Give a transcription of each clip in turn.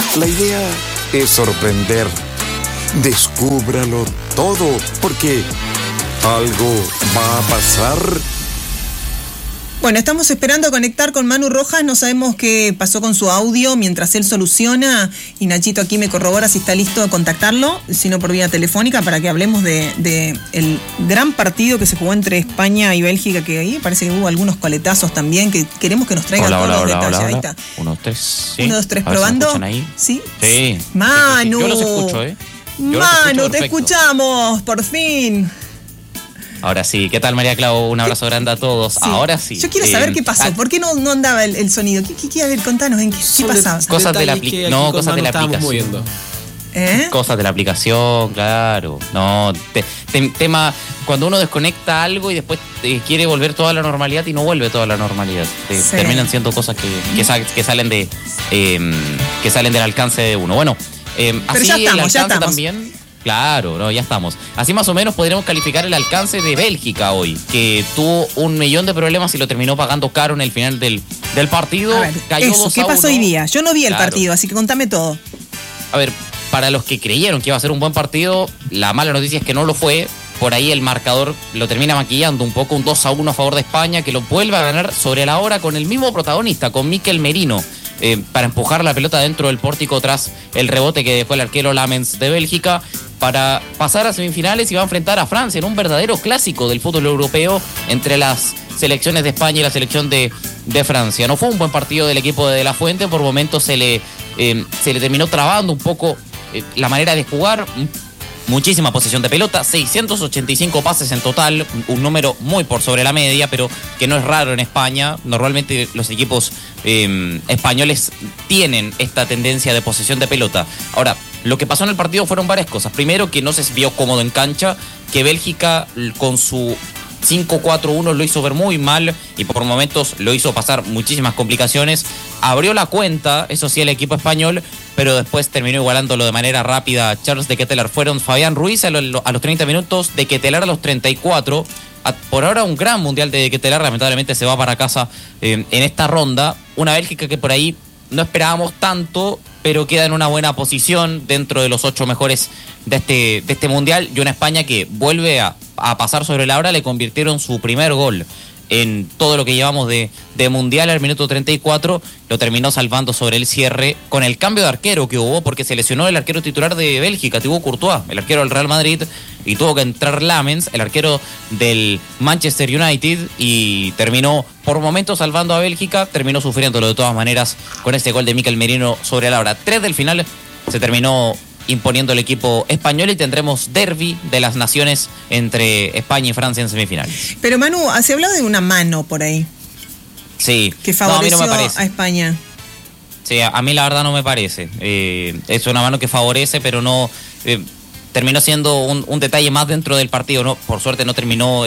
La idea es sorprender. Descúbralo todo, porque algo va a pasar. Bueno, estamos esperando conectar con Manu Rojas, no sabemos qué pasó con su audio mientras él soluciona, y Nachito aquí me corrobora si está listo de contactarlo, sino por vía telefónica, para que hablemos de el gran partido que se jugó entre España y Bélgica, que ahí parece que hubo algunos coletazos también, que queremos que nos traigan todos los detalles. Ahí está. 1, 2, 3, sí. 1, 2, 3, probando. Ahí. ¿Sí? Sí. Manu. Sí. Yo los escucho, Manu, te escuchamos, por fin. Ahora sí, ¿qué tal, María Clau? Un abrazo grande a todos. Sí. Ahora sí. Yo quiero saber qué pasó. ¿Por qué no andaba el sonido? ¿Qué, a ver, contanos, ¿qué pasaba? Cosas de la aplicación. No, cosas de la aplicación. Cosas de la aplicación, claro. No, tema, cuando uno desconecta algo y después quiere volver toda la normalidad y no vuelve toda la normalidad. Sí. Terminan siendo cosas que salen del alcance de uno. Bueno, así ya estamos. También. Claro, no, ya estamos. Así más o menos podríamos calificar el alcance de Bélgica hoy, que tuvo 1 millón de problemas y lo terminó pagando caro en el final del partido. A ver, cayó 2-1. ¿Qué pasó hoy día? Yo no vi el partido, así que contame todo. A ver, para los que creyeron que iba a ser un buen partido, la mala noticia es que no lo fue. Por ahí el marcador lo termina maquillando un poco, un 2-1 a favor de España, que lo vuelve a ganar sobre la hora con el mismo protagonista, con Mikel Merino, para empujar la pelota dentro del pórtico tras el rebote que dejó el arquero Lamens de Bélgica, para pasar a semifinales y va a enfrentar a Francia en un verdadero clásico del fútbol europeo entre las selecciones de España y la selección de Francia. No fue un buen partido del equipo de La Fuente, por momentos se le terminó trabando un poco la manera de jugar. Muchísima posesión de pelota, 685 pases en total, un número muy por sobre la media, pero que no es raro en España. Normalmente los equipos españoles tienen esta tendencia de posesión de pelota. Ahora, lo que pasó en el partido fueron varias cosas. Primero, que no se vio cómodo en cancha, que Bélgica con su 5-4-1 lo hizo ver muy mal y por momentos lo hizo pasar muchísimas complicaciones. Abrió la cuenta, eso sí, el equipo español, pero después terminó igualándolo de manera rápida Charles de Ketelaere. Fueron Fabián Ruiz a los 30 minutos, de Ketelaere a los 34. Por ahora un gran mundial de Ketelaere, lamentablemente se va para casa en esta ronda. Una Bélgica que por ahí no esperábamos tanto, pero queda en una buena posición dentro de los 8 mejores de este mundial. Y una España que vuelve a pasar sobre la hora. Le convirtieron su primer gol en todo lo que llevamos de mundial al minuto 34. Lo terminó salvando sobre el cierre con el cambio de arquero que hubo, porque se lesionó el arquero titular de Bélgica, Thibaut Courtois, el arquero del Real Madrid, y tuvo que entrar Lamens, el arquero del Manchester United, y terminó por momentos salvando a Bélgica. Terminó sufriéndolo de todas maneras con este gol de Mikel Merino sobre la hora. 3 del final se terminó imponiendo el equipo español y tendremos derbi de las naciones entre España y Francia en semifinales. Pero Manu, se habló de una mano por ahí. Sí. Que favoreció no, a mí no me parece. A España. Sí, a mí la verdad no me parece. Es una mano que favorece, pero no... terminó siendo un detalle más dentro del partido. No, por suerte no terminó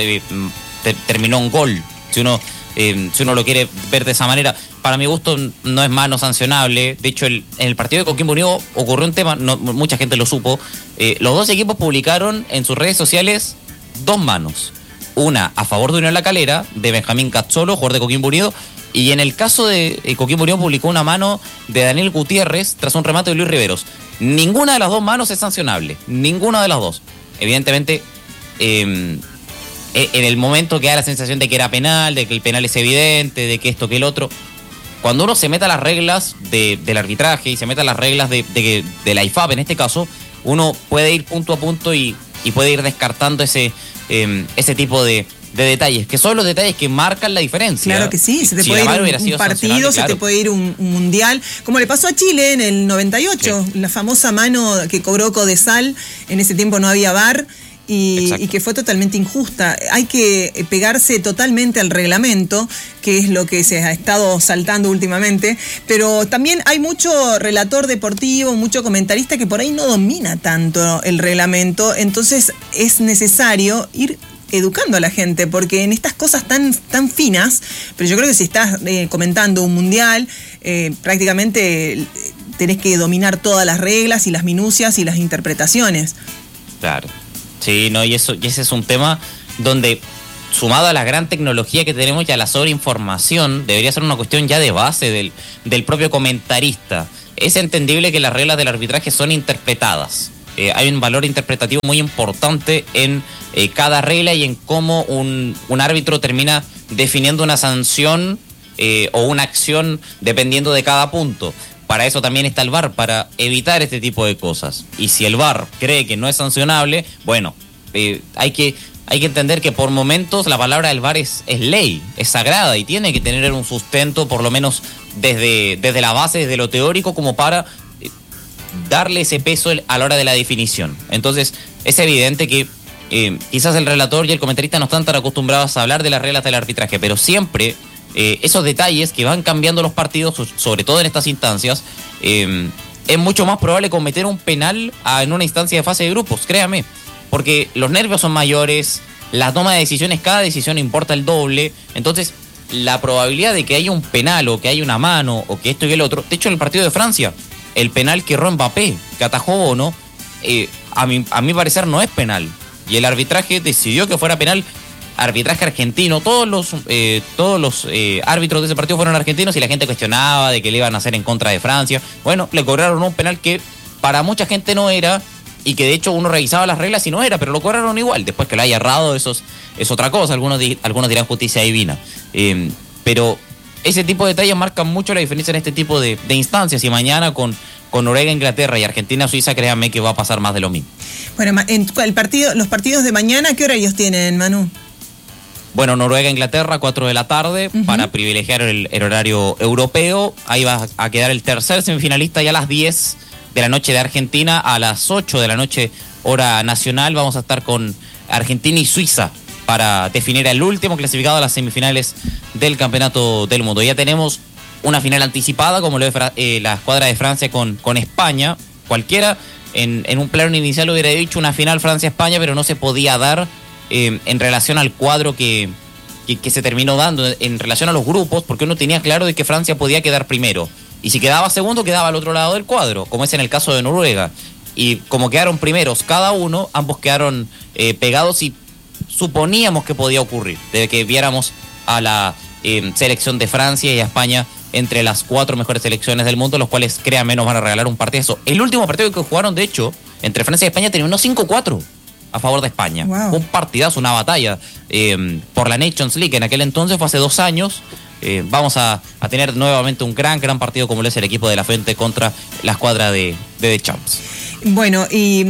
un gol. Si uno lo quiere ver de esa manera, para mi gusto no es mano sancionable. De hecho, en el partido de Coquimbo Unido ocurrió un tema, mucha gente lo supo. Los dos equipos publicaron en sus redes sociales 2 manos. Una a favor de Unión La Calera, de Benjamín Cazzolo, jugador de Coquimbo Unido, y en el caso de Coquimbo Unido publicó una mano de Daniel Gutiérrez tras un remate de Luis Riveros. Ninguna de las 2 manos es sancionable, ninguna de las 2. Evidentemente, en el momento que da la sensación de que era penal, de que el penal es evidente, de que esto, que el otro. Cuando uno se mete a las reglas del arbitraje y se mete a las reglas de la IFAB en este caso, uno puede ir punto a punto y puede ir descartando ese tipo de detalles, que son los detalles que marcan la diferencia. Claro que sí, se te puede ir un partido, se te puede ir un mundial, como le pasó a Chile en el 98, sí. La famosa mano que cobró Codesal, en ese tiempo no había VAR, y que fue totalmente injusta. Hay que pegarse totalmente al reglamento, que es lo que se ha estado saltando últimamente, pero también hay mucho relator deportivo, mucho comentarista que por ahí no domina tanto el reglamento, entonces es necesario ir educando a la gente, porque en estas cosas tan finas, pero yo creo que si estás comentando un mundial, prácticamente tenés que dominar todas las reglas y las minucias y las interpretaciones. Claro. Sí, no, y ese es un tema donde, sumado a la gran tecnología que tenemos y a la sobreinformación, debería ser una cuestión ya de base del propio comentarista. es entendible que las reglas del arbitraje son interpretadas. Hay un valor interpretativo muy importante en cada regla y en cómo un árbitro termina definiendo una sanción o una acción dependiendo de cada punto. Para eso también está el VAR, para evitar este tipo de cosas. Y si el VAR cree que no es sancionable, bueno, hay que entender que por momentos la palabra del VAR es ley, es sagrada y tiene que tener un sustento por lo menos desde la base, desde lo teórico, como para darle ese peso a la hora de la definición. Entonces es evidente que quizás el relator y el comentarista no están tan acostumbrados a hablar de las reglas del arbitraje, pero siempre esos detalles que van cambiando los partidos, sobre todo en estas instancias, es mucho más probable cometer un penal en una instancia de fase de grupos, créame, porque los nervios son mayores, la toma de decisiones, cada decisión importa el doble. Entonces la probabilidad de que haya un penal o que haya una mano o que esto y el otro, de hecho en el partido de Francia, el penal que erró Mbappé, que atajó Bono, a mi parecer no es penal. Y el arbitraje decidió que fuera penal. Arbitraje argentino, todos los árbitros de ese partido fueron argentinos y la gente cuestionaba de que le iban a hacer en contra de Francia. Bueno, le cobraron un penal que para mucha gente no era y que de hecho uno revisaba las reglas y no era, pero lo cobraron igual. Después que lo haya errado, eso es otra cosa. Algunos dirán justicia divina. Pero ese tipo de detalles marcan mucho la diferencia en este tipo de instancias. Y mañana con Noruega, Inglaterra y Argentina, Suiza, créanme que va a pasar más de lo mismo. Bueno, los partidos de mañana, ¿qué horarios tienen, Manu? Bueno, Noruega, Inglaterra, 4 de la tarde, para privilegiar el horario europeo. Ahí va a quedar el tercer semifinalista ya a las 10 de la noche de Argentina. A las 8 de la noche, hora nacional, vamos a estar con Argentina y Suiza para definir al último clasificado a las semifinales del Campeonato del Mundo. Ya tenemos una final anticipada, como lo de la escuadra de Francia con España. Cualquiera en un plano inicial hubiera dicho una final Francia-España, pero no se podía dar en relación al cuadro que se terminó dando, en relación a los grupos, porque uno tenía claro de que Francia podía quedar primero. Y si quedaba segundo, quedaba al otro lado del cuadro, como es en el caso de Noruega. Y como quedaron primeros cada uno, ambos quedaron pegados y suponíamos que podía ocurrir, de que viéramos a la selección de Francia y a España entre las 4 mejores selecciones del mundo, los cuales, créanme, nos van a regalar un partidazo. El último partido que jugaron, de hecho, entre Francia y España terminó 5-4 a favor de España. Wow. Un partidazo, una batalla por la Nations League. En aquel entonces fue hace 2 años. Vamos a tener nuevamente un gran partido como lo es el equipo de la Fuente contra la escuadra de The Champs. Bueno,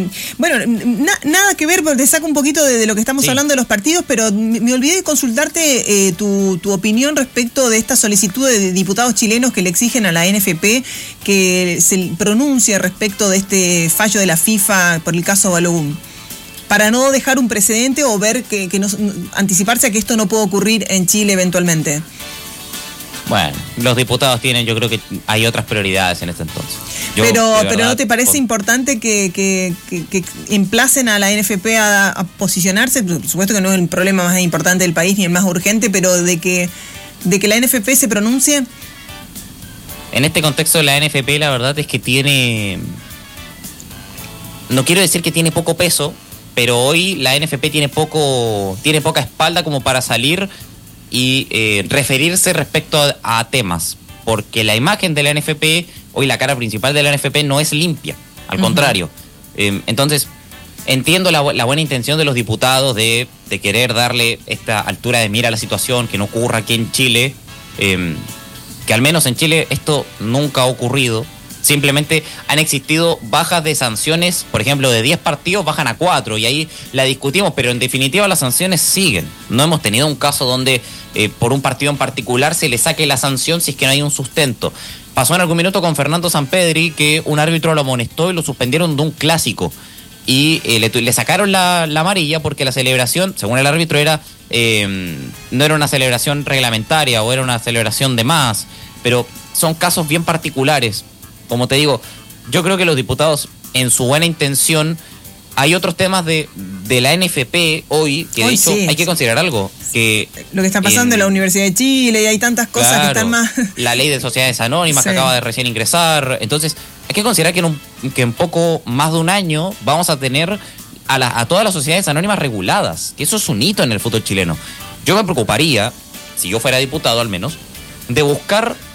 nada que ver, te saco un poquito de lo que estamos hablando de los partidos, pero me olvidé de consultarte tu opinión respecto de esta solicitud de diputados chilenos que le exigen a la NFP que se pronuncie respecto de este fallo de la FIFA por el caso Balogun, para no dejar un precedente o ver anticiparse a que esto no pueda ocurrir en Chile eventualmente. Bueno, los diputados tienen, yo creo que hay otras prioridades en este entonces. Pero ¿no te parece importante que emplacen a la NFP a posicionarse? Por supuesto que no es el problema más importante del país ni el más urgente, pero de que la NFP se pronuncie. En este contexto de la NFP, la verdad es que tiene, no quiero decir que tiene poco peso, pero hoy la NFP tiene poca espalda como para salir y referirse respecto a temas, porque la imagen de la NFP, hoy la cara principal de la NFP no es limpia, al contrario. Entonces, entiendo la buena intención de los diputados de querer darle esta altura de mira a la situación, que no ocurra aquí en Chile, que al menos en Chile esto nunca ha ocurrido. Simplemente han existido bajas de sanciones, por ejemplo, de 10 partidos bajan a 4 y ahí la discutimos, pero en definitiva las sanciones siguen. No hemos tenido un caso donde por un partido en particular se le saque la sanción si es que no hay un sustento. Pasó en algún minuto con Fernando Sampedri que un árbitro lo amonestó y lo suspendieron de un clásico y le sacaron la amarilla porque la celebración, según el árbitro, no era una celebración reglamentaria o era una celebración de más, pero son casos bien particulares. Como te digo, yo creo que los diputados, en su buena intención, hay otros temas de la NFP hoy, que de hecho hay que considerar algo. Que lo que está pasando en la Universidad de Chile, y hay tantas cosas que están más... La ley de sociedades anónimas que acaba de recién ingresar. Entonces, hay que considerar que en poco más de un año vamos a tener a todas las sociedades anónimas reguladas, que eso es un hito en el fútbol chileno. Yo me preocuparía, si yo fuera diputado al menos, de buscar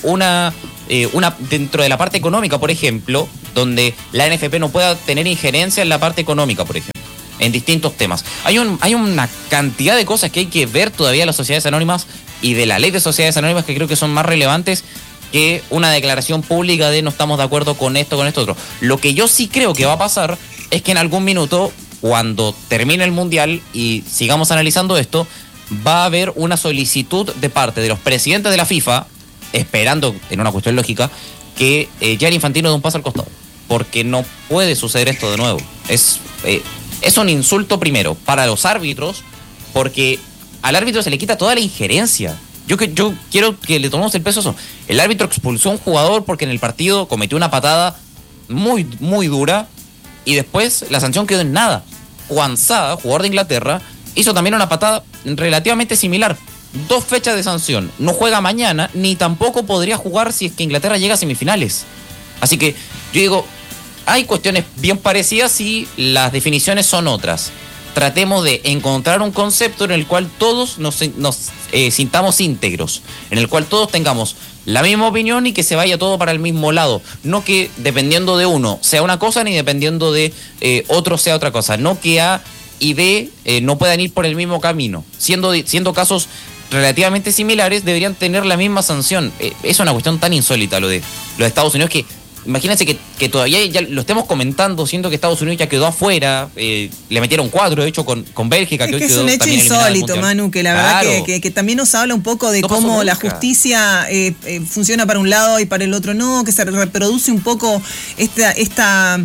dentro de la parte económica, por ejemplo, donde la NFP no pueda tener injerencia en la parte económica, por ejemplo, en distintos temas. Hay una cantidad de cosas que hay que ver todavía de las sociedades anónimas y de la ley de sociedades anónimas que creo que son más relevantes que una declaración pública de no estamos de acuerdo con esto otro. Lo que yo sí creo que va a pasar es que en algún minuto, cuando termine el Mundial y sigamos analizando esto, va a haber una solicitud de parte de los presidentes de la FIFA, esperando, en una cuestión lógica, que Gianni Infantino dé un paso al costado. Porque no puede suceder esto de nuevo. Es un insulto primero para los árbitros, porque al árbitro se le quita toda la injerencia. Yo quiero que le tomemos el peso a eso. El árbitro expulsó a un jugador porque en el partido cometió una patada muy, muy dura y después la sanción quedó en nada. Juan Sá, jugador de Inglaterra, hizo también una patada relativamente similar. 2 fechas de sanción. No juega mañana, ni tampoco podría jugar si es que Inglaterra llega a semifinales. Así que yo digo, hay cuestiones bien parecidas y las definiciones son otras. Tratemos de encontrar un concepto en el cual todos nos sintamos íntegros, en el cual todos tengamos la misma opinión y que se vaya todo para el mismo lado. No que dependiendo de uno sea una cosa ni dependiendo de otro sea otra cosa. No que A y B no puedan ir por el mismo camino. Siendo casos relativamente similares, deberían tener la misma sanción. Es una cuestión tan insólita lo de Estados Unidos que imagínense que todavía ya lo estemos comentando, siendo que Estados Unidos ya quedó afuera, le metieron 4, de hecho, con Bélgica. Que es un hecho insólito, Manu, que la verdad que también nos habla un poco de cómo la justicia funciona para un lado y para el otro no, que se reproduce un poco esta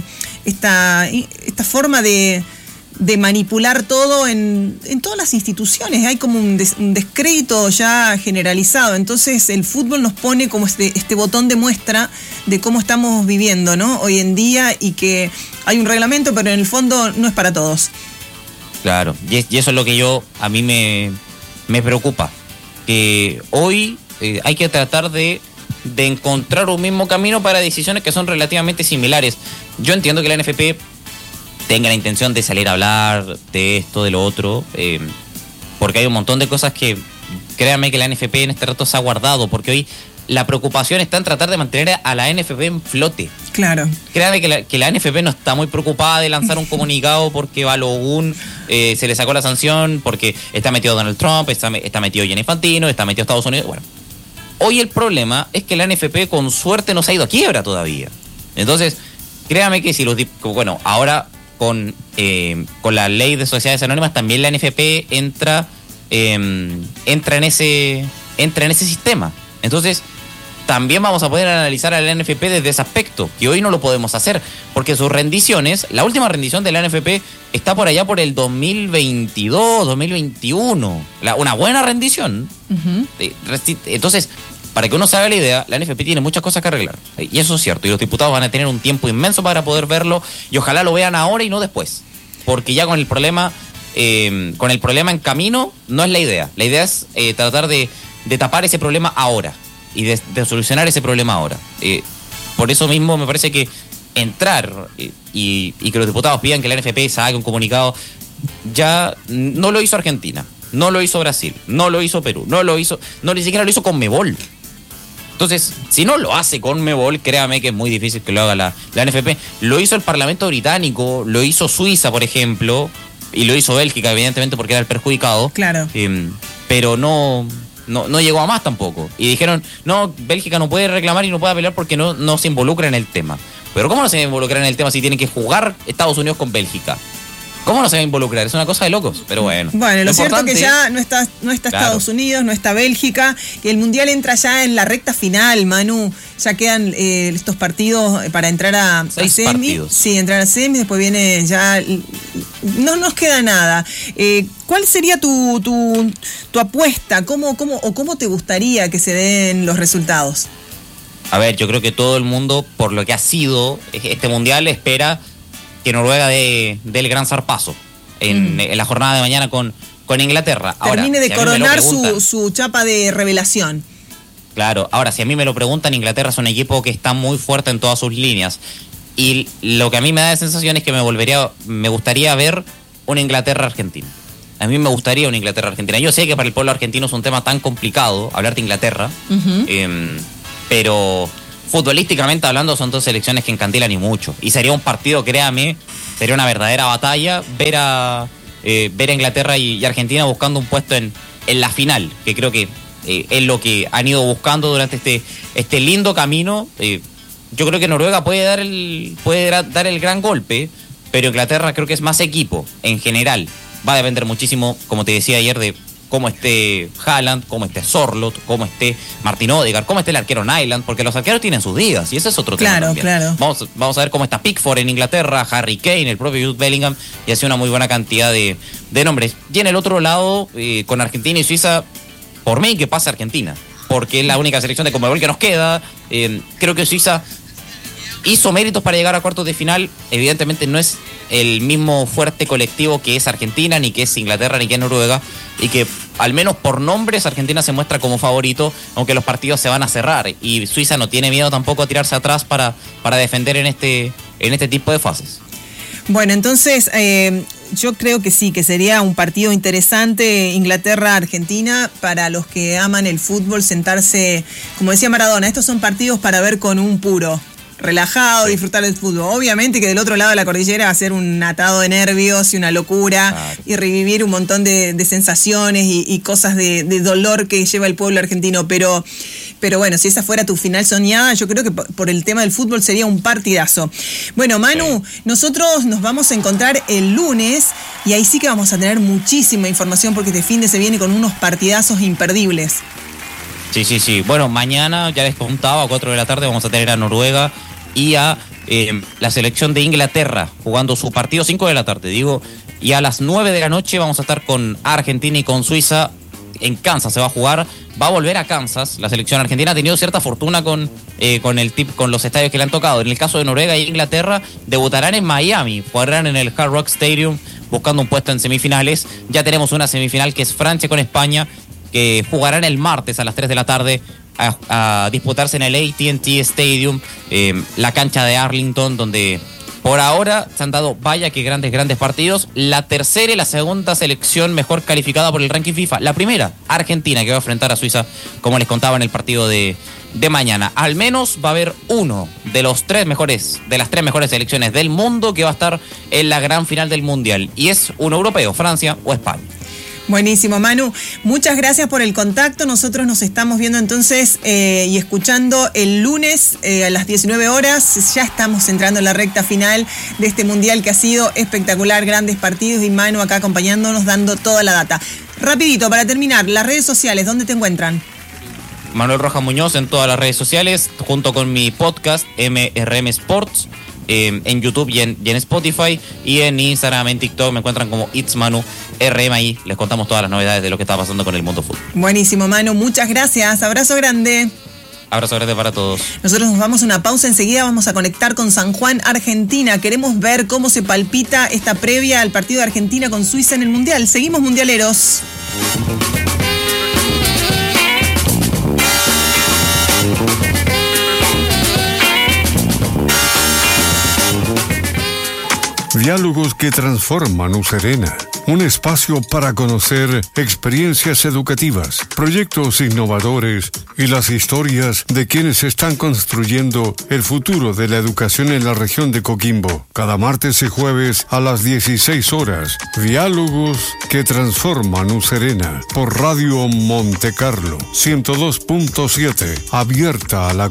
forma de manipular todo en todas las instituciones. Hay como un descrédito ya generalizado. Entonces el fútbol nos pone como este botón de muestra de cómo estamos viviendo, ¿no? Hoy en día, y que hay un reglamento, pero en el fondo no es para todos. Claro, y eso es lo que a mí me preocupa. Que hoy hay que tratar de encontrar un mismo camino para decisiones que son relativamente similares. Yo entiendo que la NFP tenga la intención de salir a hablar de esto, de lo otro, porque hay un montón de cosas que, créanme que la NFP en este rato se ha guardado, porque hoy la preocupación está en tratar de mantener a la NFP en flote. Claro. Créanme que la NFP no está muy preocupada de lanzar un comunicado porque Balogun se le sacó la sanción, porque está metido Donald Trump, está metido Gianni Infantino, está metido Estados Unidos. Bueno, hoy el problema es que la NFP con suerte no se ha ido a quiebra todavía. Entonces, créanme que si ahora con la ley de sociedades anónimas también la NFP entra en ese sistema. Entonces también vamos a poder analizar a la NFP desde ese aspecto, que hoy no lo podemos hacer, porque sus rendiciones, la última rendición de la NFP está por allá por el 2022, 2021, una buena rendición. Uh-huh. Entonces, para que uno se haga la idea, la NFP tiene muchas cosas que arreglar. Y eso es cierto. Y los diputados van a tener un tiempo inmenso para poder verlo. Y ojalá lo vean ahora y no después. Porque ya con el problema en camino, no es la idea. La idea es tratar de tapar ese problema ahora. Y de solucionar ese problema ahora. Por eso mismo me parece que entrar y que los diputados pidan que la NFP se haga un comunicado, ya no lo hizo Argentina. No lo hizo Brasil, no lo hizo Perú, ni siquiera lo hizo Conmebol. Entonces, si no lo hace Conmebol, créame que es muy difícil que lo haga la NFP. Lo hizo el Parlamento británico, lo hizo Suiza, por ejemplo, y lo hizo Bélgica, evidentemente, porque era el perjudicado. Claro. Pero no llegó a más tampoco. Y dijeron, no, Bélgica no puede reclamar y no puede apelar porque no se involucra en el tema. Pero ¿cómo no se va a involucrar en el tema si tienen que jugar Estados Unidos con Bélgica? ¿Cómo no se va a involucrar? Es una cosa de locos, pero bueno. Bueno, lo cierto es que ya no está claro. Estados Unidos, no está Bélgica, que el Mundial entra ya en la recta final, Manu. Ya quedan estos partidos para entrar a semi. Sí, entrar a semi, después viene ya... No nos queda nada. ¿Cuál sería tu apuesta? ¿Cómo te gustaría que se den los resultados? A ver, yo creo que todo el mundo, por lo que ha sido este Mundial, espera que Noruega dé el gran zarpazo en la jornada de mañana con Inglaterra. Termine de coronar su chapa de revelación. Claro, ahora si a mí me lo preguntan, Inglaterra es un equipo que está muy fuerte en todas sus líneas. Y lo que a mí me da de sensación es que me gustaría ver una Inglaterra-Argentina. A mí me gustaría una Inglaterra-Argentina. Yo sé que para el pueblo argentino es un tema tan complicado hablar de Inglaterra. Uh-huh. pero futbolísticamente hablando son dos selecciones que encandilan y mucho. Y sería un partido, créame, sería una verdadera batalla ver a Inglaterra y Argentina buscando un puesto en la final, que creo que es lo que han ido buscando durante este lindo camino. Yo creo que Noruega puede dar el gran golpe, pero Inglaterra creo que es más equipo en general. Va a depender muchísimo, como te decía ayer, de cómo esté Haaland, cómo esté Sorloth, cómo esté Martin Odegaard, cómo esté el arquero Nyland, porque los arqueros tienen sus días y ese es otro tema también. Claro. Vamos a ver cómo está Pickford en Inglaterra, Harry Kane, el propio Jude Bellingham, y así una muy buena cantidad de nombres. Y en el otro lado, con Argentina y Suiza, por mí que pasa Argentina, porque es la única selección de Conmebol que nos queda. Creo que Suiza hizo méritos para llegar a cuartos de final. Evidentemente no es el mismo fuerte colectivo que es Argentina, ni que es Inglaterra, ni que es Noruega, y que al menos por nombres Argentina se muestra como favorito, aunque los partidos se van a cerrar, y Suiza no tiene miedo tampoco a tirarse atrás para defender en este tipo de fases. Bueno, entonces yo creo que sí, que sería un partido interesante, Inglaterra-Argentina, para los que aman el fútbol, sentarse, como decía Maradona, estos son partidos para ver con un puro. Relajado, sí. Disfrutar del fútbol. Obviamente que del otro lado de la cordillera va a ser un atado de nervios y una locura, claro, y revivir un montón de sensaciones y cosas de dolor que lleva el pueblo argentino, pero bueno, si esa fuera tu final soñada, yo creo que por el tema del fútbol sería un partidazo. Bueno, Manu, sí, nosotros nos vamos a encontrar el lunes y ahí sí que vamos a tener muchísima información porque este fin de se viene con unos partidazos imperdibles. Sí. Bueno, mañana, ya les contaba, a 4 de la tarde vamos a tener a Noruega y a la selección de Inglaterra jugando su partido, 5 de la tarde, digo, y a las 9 de la noche vamos a estar con Argentina y con Suiza. En Kansas se va a jugar, va a volver a Kansas. La selección argentina ha tenido cierta fortuna con los estadios que le han tocado. En el caso de Noruega e Inglaterra, debutarán en Miami, jugarán en el Hard Rock Stadium buscando un puesto en semifinales. Ya tenemos una semifinal que es Francia con España, que jugarán el martes a las 3 de la tarde a disputarse en el AT&T Stadium, la cancha de Arlington, donde por ahora se han dado, vaya que grandes partidos. La tercera y la segunda selección mejor calificada por el ranking FIFA. La primera, Argentina, que va a enfrentar a Suiza, como les contaba en el partido de mañana. Al menos va a haber uno de las tres mejores selecciones del mundo que va a estar en la gran final del Mundial. Y es uno europeo, Francia o España. Buenísimo, Manu. Muchas gracias por el contacto. Nosotros nos estamos viendo entonces y escuchando el lunes a las 19 horas. Ya estamos entrando en la recta final de este Mundial que ha sido espectacular, grandes partidos, y Manu acá acompañándonos, dando toda la data. Rapidito, para terminar, las redes sociales, ¿dónde te encuentran? Manuel Rojas Muñoz en todas las redes sociales, junto con mi podcast MRM Sports, en YouTube y en Spotify, y en Instagram, en TikTok me encuentran como It's Manu RM. Ahí les contamos todas las novedades de lo que está pasando con el mundo fútbol. Buenísimo, Manu, muchas gracias, abrazo grande. Abrazo grande para todos. Nosotros nos vamos a una pausa, enseguida vamos a conectar con San Juan, Argentina. Queremos ver cómo se palpita esta previa al partido de Argentina con Suiza en el Mundial. Seguimos mundialeros. Diálogos que transforman Userena. Un espacio para conocer experiencias educativas, proyectos innovadores y las historias de quienes están construyendo el futuro de la educación en la región de Coquimbo. Cada martes y jueves a las 16 horas. Diálogos que transforman Userena. Por Radio Monte Carlo 102.7. Abierta a la